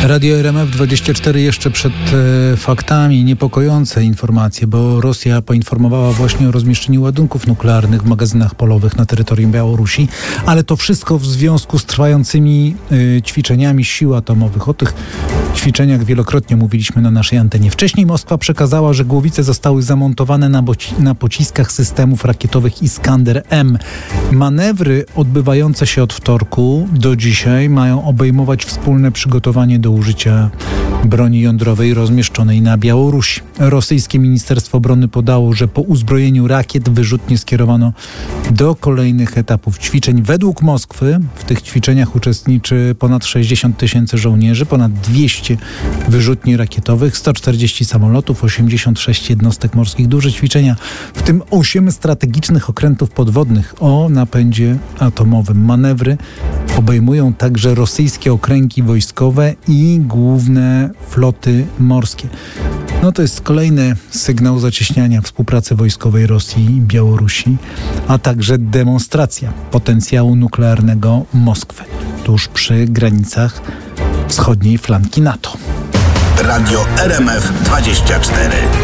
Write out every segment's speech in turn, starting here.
Radio RMF24 jeszcze przed faktami, niepokojące informacje, bo Rosja poinformowała właśnie o rozmieszczeniu ładunków nuklearnych w magazynach polowych na terytorium Białorusi, ale to wszystko w związku z trwającymi ćwiczeniami sił atomowych. O tych ćwiczeniach wielokrotnie mówiliśmy na naszej antenie. Wcześniej Moskwa przekazała, że głowice zostały zamontowane na pociskach systemów rakietowych Iskander-M. Manewry odbywające się od wtorku do dzisiaj mają obejmować wspólne przygotowanie do użycia broni jądrowej rozmieszczonej na Białorusi. Rosyjskie Ministerstwo Obrony podało, że po uzbrojeniu rakiet wyrzutnie skierowano do kolejnych etapów ćwiczeń. Według Moskwy w tych ćwiczeniach uczestniczy ponad 60 tysięcy żołnierzy, ponad 200 wyrzutni rakietowych, 140 samolotów, 86 jednostek morskich. Duże ćwiczenia, w tym 8 strategicznych okrętów podwodnych o napędzie atomowym. Manewry obejmują także rosyjskie okręgi wojskowe i główne floty morskie. No to jest kolejny sygnał zacieśniania współpracy wojskowej Rosji i Białorusi, a także demonstracja potencjału nuklearnego Moskwy tuż przy granicach wschodniej flanki NATO. Radio RMF24.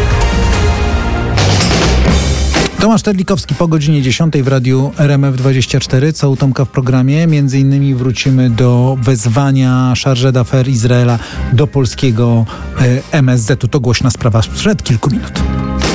Tomasz Terlikowski po godzinie 10 w Radiu RMF24. Co u Tomka w programie? Między innymi wrócimy do wezwania Chargé d'Affaires Izraela do polskiego MSZ-u. To głośna sprawa sprzed kilku minut.